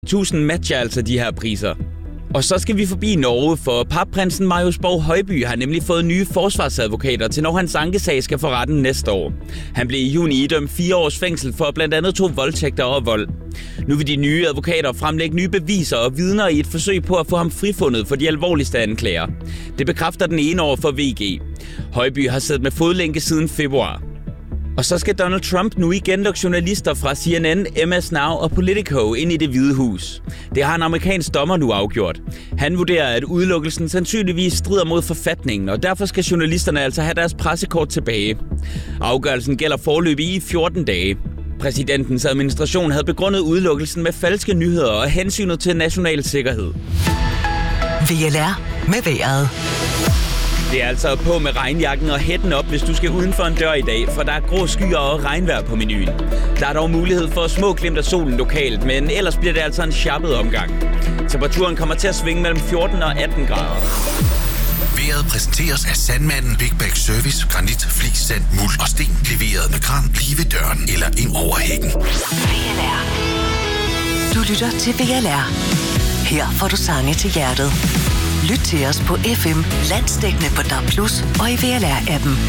1000 matcher altså de her priser. Og så skal vi forbi Norge, for papprinsen Marius Borg Højby har nemlig fået nye forsvarsadvokater til, når hans ankesag skal for retten næste år. Han blev i juni idømt 4 års fængsel for blandt andet 2 voldtægter og vold. Nu vil de nye advokater fremlægge nye beviser og vidner i et forsøg på at få ham frifundet for de alvorligste anklager. Det bekræfter den ene over for VG. Højby har siddet med fodlænke siden februar. Og så skal Donald Trump nu igen lukke journalister fra CNN, MS Now og Politico ind i Det Hvide Hus. Det har en amerikansk dommer nu afgjort. Han vurderer, at udelukkelsen sandsynligvis strider mod forfatningen, og derfor skal journalisterne altså have deres pressekort tilbage. Afgørelsen gælder foreløbig i 14 dage. Præsidentens administration havde begrundet udelukkelsen med falske nyheder og hensynet til national sikkerhed. VLR med vejret. Det er altså på med regnjakken og hætten op, hvis du skal uden for en dør i dag, for der er grå skyer og regnvejr på menuen. Der er dog mulighed for små glimt af solen lokalt, men ellers bliver det altså en sjappet omgang. Temperaturen kommer til at svinge mellem 14 og 18 grader. Vejret præsenteres af Sandmanden Big Bag Service. Granit, flis, sand, muld og sten. Leveret med kran lige ved døren eller ind over hækken. VLR. Du lytter til VLR. Her får du sange til hjertet. Lyt til os på FM, landsdækkende på DAB+, og i VLR-appen.